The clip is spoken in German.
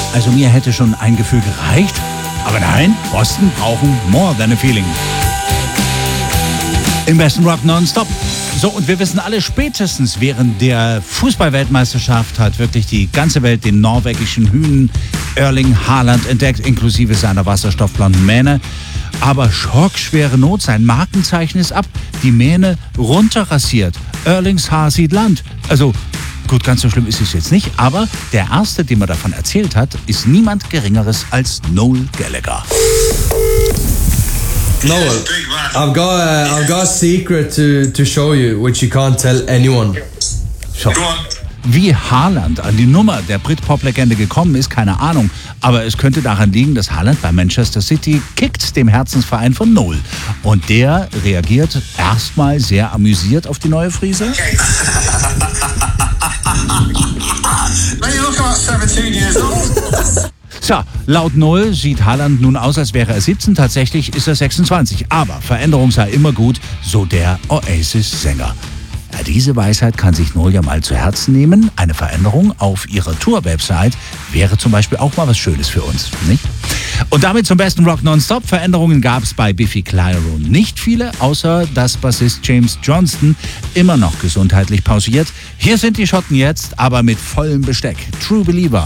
Also mir hätte schon ein Gefühl gereicht. Aber nein, Boston brauchen more than a feeling. Im besten Rock nonstop. So, und wir wissen alle, spätestens während der Fußball-Weltmeisterschaft hat wirklich die ganze Welt den norwegischen Hünen Erling Haaland entdeckt, inklusive seiner wasserstoffblonden Mähne. Aber schockschwere Not, sein Markenzeichen ist ab, die Mähne runterrasiert. Erlings Haar sieht Land. Also, gut, ganz so schlimm ist es jetzt nicht, aber der Erste, dem er davon erzählt hat, ist niemand Geringeres als Noel Gallagher. Noel, I've got a secret to show you, which you can't tell anyone. So. Wie Haaland an die Nummer der Brit-Pop-Legende gekommen ist, keine Ahnung. Aber es könnte daran liegen, dass Haaland bei Manchester City kickt, dem Herzensverein von Noel. Und der reagiert erstmal sehr amüsiert auf die neue Frise. Tja, laut Noel sieht Haaland nun aus, als wäre er 17. Tatsächlich ist er 26. Aber Veränderung sei immer gut, so der Oasis-Sänger. Ja, diese Weisheit kann sich Noel ja mal zu Herzen nehmen. Eine Veränderung auf ihrer Tour-Website wäre zum Beispiel auch mal was Schönes für uns, nicht? Und damit zum besten Rock Nonstop. Veränderungen gab es bei Biffy Clyro nicht viele, außer dass Bassist James Johnston immer noch gesundheitlich pausiert. Hier sind die Schotten jetzt, aber mit vollem Besteck. True Believer.